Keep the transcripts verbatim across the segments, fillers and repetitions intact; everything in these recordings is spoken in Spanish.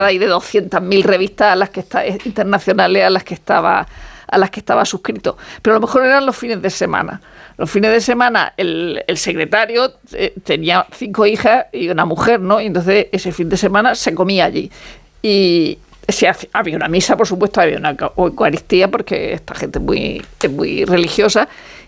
y de doscientas mil revistas a las que está, internacionales a las que estaba a las que estaba suscrito. Pero a lo mejor eran los fines de semana. Los fines de semana el, el secretario eh, tenía cinco hijas y una mujer, ¿no? Y entonces ese fin de semana se comía allí. Y se hace, había una misa, por supuesto, había una eucaristía, porque esta gente es muy, es muy religiosa.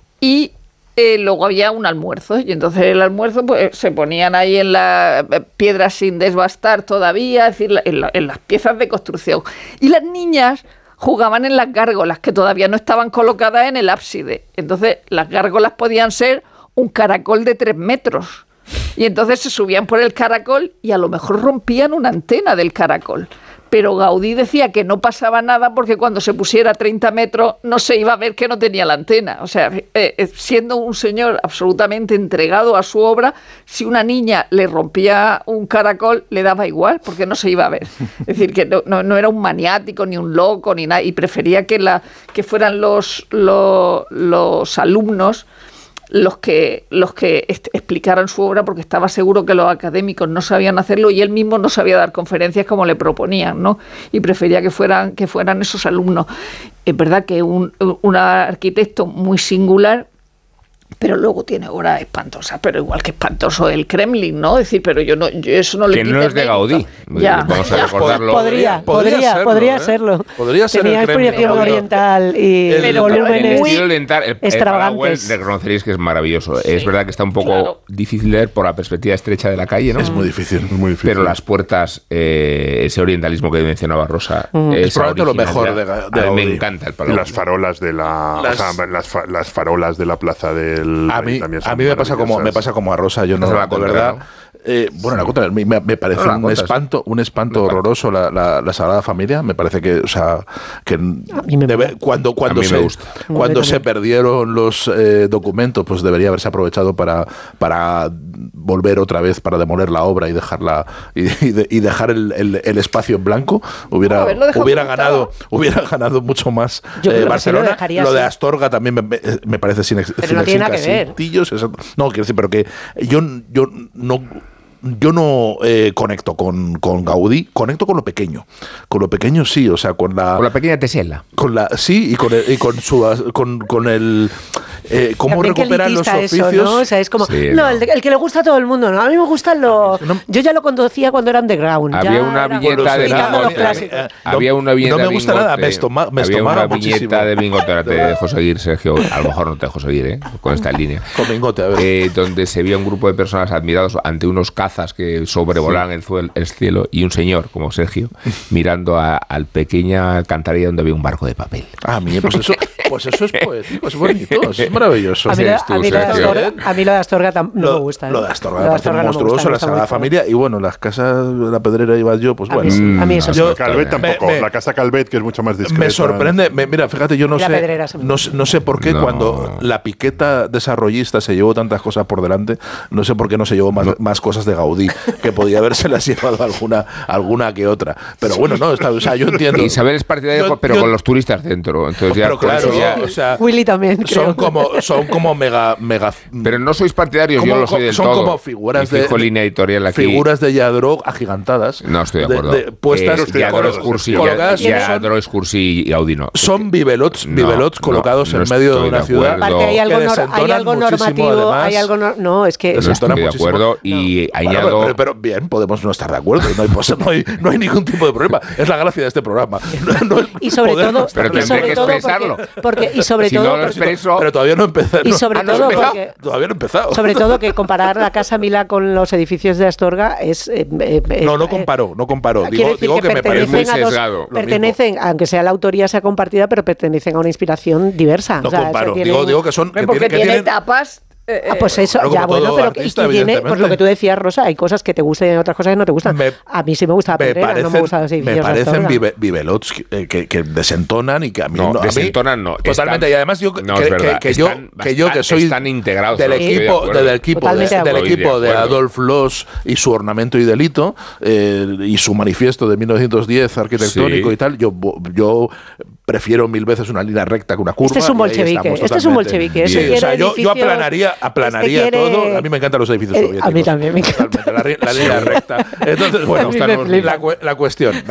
Y eh, luego había un almuerzo. Y entonces el almuerzo pues se ponían ahí en las piedras sin desbastar todavía, es decir, en, la, en las piezas de construcción. Y las niñas jugaban en las gárgolas, que todavía no estaban colocadas en el ábside. Entonces, las gárgolas podían ser un caracol de tres metros. Y entonces se subían por el caracol y a lo mejor rompían una antena del caracol. Pero Gaudí decía que no pasaba nada porque cuando se pusiera a treinta metros no se iba a ver que no tenía la antena. O sea, eh, siendo un señor absolutamente entregado a su obra, si una niña le rompía un caracol, le daba igual porque no se iba a ver. Es decir, que no, no, no era un maniático, ni un loco, ni nada, y prefería que, la, que fueran los, los, los alumnos los que los que est- explicaran su obra, porque estaba seguro que los académicos no sabían hacerlo y él mismo no sabía dar conferencias como le proponían, ¿no? Y prefería que fueran que fueran esos alumnos. Es verdad que un, un arquitecto muy singular, pero luego tiene obras espantosas, pero igual que espantoso el Kremlin, ¿no? Es decir, pero yo no, yo eso no le que no es de Gaudí. Ya. Vamos a recordarlo. Podría, podría, podría serlo. podría ¿eh? serlo. Podría ser Tenía el Kremlin. expropiación oriental y El- El volúmenes estilo oriental, el, el extravagantes. Paraguay, reconoceréis que es maravilloso. Sí, es verdad que está un poco claro. difícil de ver por la perspectiva estrecha de la calle, ¿no? Es muy difícil, es muy difícil. Pero las puertas, eh, ese orientalismo que mencionaba Rosa, Mm. Es esa probablemente lo mejor originalidad. de Ga- de A mí me Gaudí. encanta el Y Paraguay. las farolas de la Las- o sea, las, fa- las farolas de la plaza del A Rey mí, también son a mí me pasa como me maravillosas. pasa como a Rosa, yo no, Esa es la de contra, verdad. ¿no? Eh, bueno, la contra, me, me parece No, la un contra, sí. espanto, un espanto La contra. horroroso la, la, la Sagrada Familia. Me parece que, o sea, que mí me debe- mola. cuando cuando A mí se me gusta. cuando A mí se también. perdieron los eh, documentos, pues debería haberse aprovechado para para volver otra vez para demoler la obra y dejarla y, y, de- y dejar el, el, el espacio en blanco. Hubiera No, haberlo dejado hubiera como ganado estaba. hubiera ganado mucho más Yo creo eh, que sí lo Barcelona. dejaría Lo de así. Astorga también me, me- me parece sin, ex- Pero sin no tiene nada sin que ver. casillos, eso- no, quiero decir, pero que yo, yo no yo no eh, conecto con, con Gaudí, conecto con lo pequeño. Con lo pequeño sí, o sea, con la Con la pequeña Tesela. con la sí y con el, y con su con, con el eh, cómo También qué recuperan los elitista oficios. eso, ¿no? O sea, es como, Sí, no, no. El, el que le gusta a todo el mundo, ¿no? A mí me gustan los... No- Yo ya lo conducía cuando era underground. Había ya una era- viñeta Bueno, de será- Quitando los Bingote. clásicos. eh, no- Había una viñeta no me de gusta Bingote. nada, me estoma- me Había estomara una viñeta muchísimo. de Bingote, ahora te dejo seguir, Sergio. A lo mejor no te dejo seguir, ¿eh? Con esta línea. Con Bingote, a ver. Eh, donde se veía un grupo de personas admirados ante unos cazas que sobrevolaban el, zuel- el cielo y un señor como Sergio mirando a, al pequeña alcantarilla donde había un barco de papel. Ah, mí, pues eso, pues eso es poético, es bonito, eso es maravilloso. A mí, lo, eres tú, a mí lo de Sergio. Astorga, a mí lo de Astorga tam- no Lo, me gusta. ¿eh? lo de Astorga Lo me de parece Astorga no me monstruoso, gusta, me la está Sagrada muy feo. Familia y bueno, las casas de la Pedrera y yo, pues A bueno. mí, sí, a mí eso Yo- sí. Calvet tampoco, me- la casa Calvet, que es mucho más discreta. Me sorprende, me- mira, fíjate, yo no Y la sé, Pedrera se me- no, sé- no sé por qué No. cuando la piqueta desarrollista se llevó tantas cosas por delante, no sé por qué no se llevó más, más cosas de Gaudí, que podía habérselas llevado alguna, alguna que otra. Pero bueno, no, está, o sea, yo entiendo. Isabel es partidaria, Yo- pero yo- con los turistas dentro. Entonces ya Pero por claro, eso ya- o sea, Willy también, creo. son como, son como mega, mega. pero no sois partidarios, como- yo lo soy del son todo. como figuras Y fijo de línea editorial aquí. figuras de Yadro agigantadas. No estoy de acuerdo. puestas Eh, estoy de Yadro acuerdo, es Cursi, colocadas ya- son- Yadro es Cursi y Gaudí no. Son bibelots, No, bibelots no, colocados no en medio de estoy una de ciudad. acuerdo. Aparte hay algo, que nor- hay desentonan algo muchísimo, normativo, además. hay algo no, no, es que Eso No está estoy de muchísimo. acuerdo y Bueno, añado... pero, pero bien, podemos no estar de acuerdo. No hay, pos- no hay, no hay ningún tipo de problema. Es la gracia de este programa. No- no es y sobre poder no todo, estar Pero y de tendré sobre que todo expresarlo. porque, porque- y sobre Si todo no lo porque- expreso... Pero todavía no he empezado. y no. sobre Ah, ¿no has todo empezado? porque Todavía no he empezado. sobre todo que comparar la Casa Milá con los edificios de Astorga es eh, eh, No, no eh, comparo, no comparo. quiero Digo, decir digo que, me pertenecen parece a dos- sesgado. Lo pertenecen, aunque sea la autoría sea compartida, pero pertenecen a una inspiración diversa. No O sea, comparo. eso tiene- Digo, digo que son. Que porque tienen, que tiene tienen- etapas. eh, Ah, pues eso, Claro, ya como bueno, todo pero artista, y tiene, pues evidentemente. lo que tú decías, Rosa, hay cosas que te gustan y otras cosas que no te gustan. Me- a mí sí me gusta la me Pedrera, parecen, no me gustan los me edificios de parecen Astorga. vive- bibelots que, que, que desentonan y que a mí No, no, a mí- desentonan no. Totalmente. Están- y además yo no, que, es verdad. que, que yo Están que yo que bastan- soy están integrados, del no, estoy de equipo acuerdo. del equipo de, Totalmente de del acuerdo. equipo de Estoy de acuerdo. Adolf Loos y su ornamento y delito eh, y su manifiesto de mil novecientos diez arquitectónico Sí. y tal. Yo yo prefiero mil veces una línea recta que una curva. Este es un y ahí bolchevique, estamos este es un totalmente. bolchevique, ese Sí, o quiere sea, yo, yo edificios- aplanaría aplanaría este quiere- todo. A mí me encantan los edificios Eh, a soviéticos. mí también me encanta. Totalmente, la, ri- la línea recta. Entonces, bueno, A mí me la, flipa. cu- la cuestión.